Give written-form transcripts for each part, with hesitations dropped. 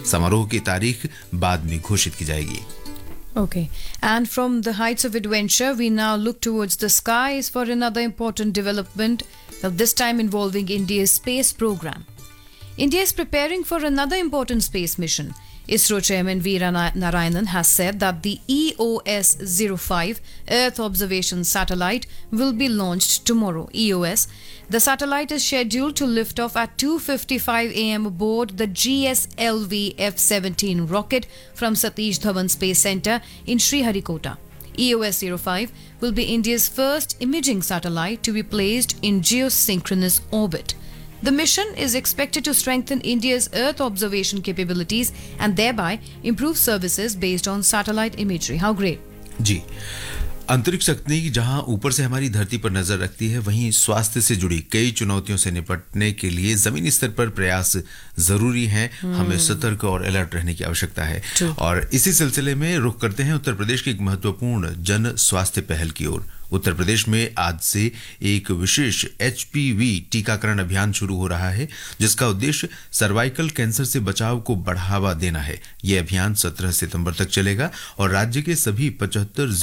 समारोह की तारीख बाद में घोषित की जाएगी। Okay. And from the heights of adventure, we now look towards the skies for another important development, this time involving India's space program. India is preparing for another important space mission. ISRO Chairman V. Narayanan has said that the EOS-05 Earth Observation Satellite will be launched tomorrow. EOS. The satellite is scheduled to lift off at 2:55 a.m. aboard the GSLV F-17 rocket from Satish Dhawan Space Center in Sriharikota. EOS-05 will be India's first imaging satellite to be placed in geosynchronous orbit. The mission is expected to strengthen India's Earth observation capabilities and thereby improve services based on satellite imagery. How great! जी, अंतरिक्ष तकनीक जहां ऊपर से हमारी धरती पर नजर रखती है, वहीं स्वास्थ्य से जुड़ी कई चुनौतियों से निपटने के लिए जमीनी स्तर पर प्रयास जरूरी हैं। हमें सतर्क और अलर्ट रहने की आवश्यकता है। और इसी सिलसिले में रुख करते हैं उत्तर प्रदेश की एक महत्वपूर्ण जन स्वास्थ्य पहल की ओर। उत्तर प्रदेश में आज से एक विशेष HPV टीकाकरण अभियान शुरू हो रहा है, जिसका उद्देश्य सर्वाइकल कैंसर से बचाव को बढ़ावा देना है। यह अभियान 17 सितंबर तक चलेगा और राज्य के सभी 75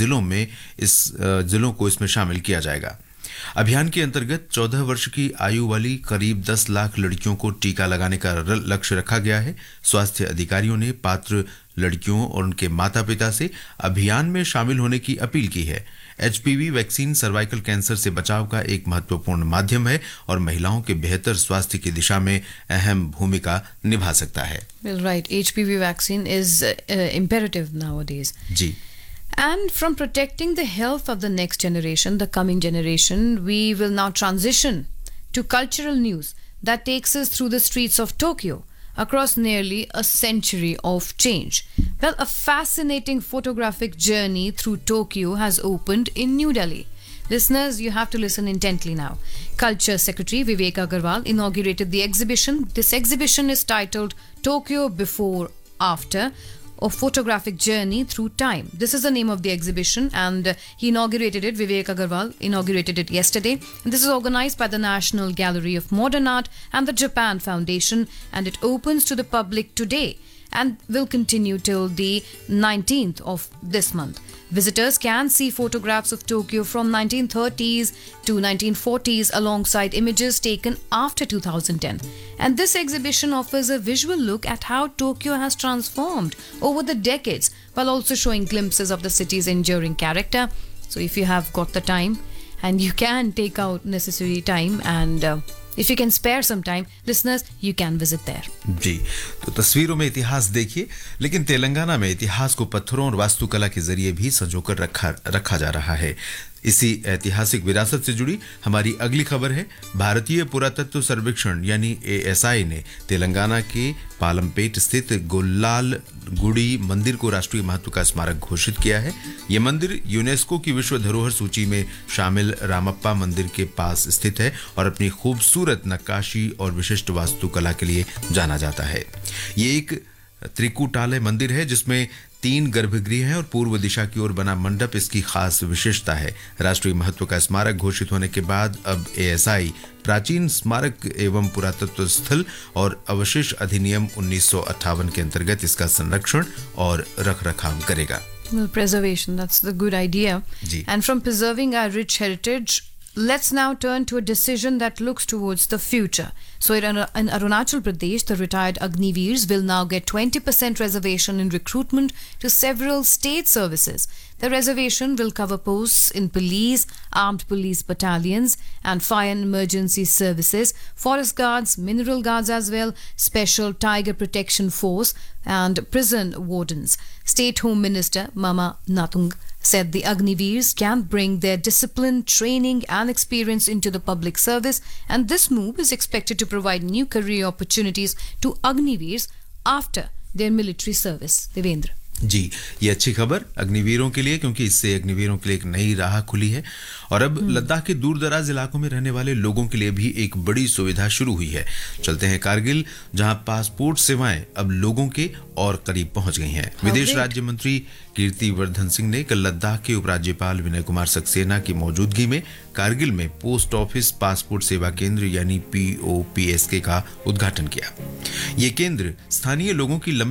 जिलों को इसमें शामिल किया जाएगा। अभियान के अंतर्गत 14 वर्ष की आयु वाली करीब 10 लाख लड़कियों को टीका लगाने का लक्ष्य रखा गया है। स्वास्थ्य अधिकारियों ने पात्र लड़कियों और उनके माता पिता से अभियान में शामिल होने की अपील की है। HPV वैक्सीन सर्वाइकल कैंसर से बचाव का एक महत्वपूर्ण माध्यम है और महिलाओं के बेहतर स्वास्थ्य की दिशा में अहम भूमिका निभा सकता है। Well, right. HPV vaccine is imperative nowadays. Ji. And from protecting the health of the next generation, the coming generation, we will now transition to cultural news that takes us through the streets of Tokyo across nearly a century of change. Well, a fascinating photographic journey through Tokyo has opened in New Delhi. Listeners, you have to listen intently now. Culture Secretary Vivek Agarwal inaugurated the exhibition. This exhibition is titled Tokyo Before After, a photographic journey through time. This is the name of the exhibition, and he inaugurated it. Vivek Agarwal inaugurated it yesterday. And this is organized by the National Gallery of Modern Art and the Japan Foundation, and it opens to the public today and will continue till the 19th of this month. Visitors can see photographs of Tokyo from 1930s to 1940s alongside images taken after 2010. And this exhibition offers a visual look at how Tokyo has transformed over the decades while also showing glimpses of the city's enduring character. So if you have got the time, and you can take out necessary time, and if you can spare some time, listeners, you can visit there. जी, तो तस्वीरों में इतिहास देखिए, लेकिन तेलंगाना में इतिहास को पत्थरों और वास्तुकला के जरिए भी संजोकर रखा जा रहा है। इसी ऐतिहासिक विरासत से जुड़ी हमारी अगली खबर है। भारतीय पुरातत्व सर्वेक्षण यानी ASI ने तेलंगाना के पालमपेट स्थित गोल्लाल गुड़ी मंदिर को राष्ट्रीय महत्व का स्मारक घोषित किया है। यह मंदिर यूनेस्को की विश्व धरोहर सूची में शामिल रामप्पा मंदिर के पास स्थित है और अपनी खूबसूरत नक्काशी और विशिष्ट वास्तुकला के लिए जाना जाता है। ये एक त्रिकुटालय मंदिर है जिसमें 3 गर्भगृह हैं और पूर्व दिशा की ओर बना मंडप इसकी खास विशेषता है। राष्ट्रीय महत्व का स्मारक घोषित होने के बाद अब ASI प्राचीन स्मारक एवं पुरातत्व स्थल और अवशेष अधिनियम 1958 के अंतर्गत इसका संरक्षण और रखरखाव करेगा। Well, preservation, that's the good idea. Ji. And from preserving our rich heritage, let's now turn to a decision that looks towards the future. So in Arunachal Pradesh, the retired Agniveers will now get 20% reservation in recruitment to several state services. The reservation will cover posts in police, armed police battalions and fire and emergency services, forest guards, mineral guards as well, special tiger protection force and prison wardens. State Home Minister Mama Natung said the Agniveers can bring their discipline, training and experience into the public service, and this move is expected to provide new career opportunities to Agniveers after their military service. Devendra. जी, ये अच्छी खबर अग्निवीरों के लिए, क्योंकि इससे अग्निवीरों के लिए एक नई राह खुली है और अब लद्दाख के दूर दराज इलाकों में रहने वाले लोगों के लिए भी एक बड़ी सुविधा शुरू हुई है। चलते हैं कारगिल, जहां पासपोर्ट सेवाएं अब लोगों के और करीब पहुंच गई हैं। विदेश राज्य मंत्री कीर्तिवर्धन सिंह ने कल लद्दाख के उपराज्यपाल विनय कुमार सक्सेना की मौजूदगी में कारगिल में पोस्ट ऑफिस पासपोर्ट सेवा केंद्र यानी POPSK का उद्घाटन किया। ये केंद्र स्थानीय लोगों की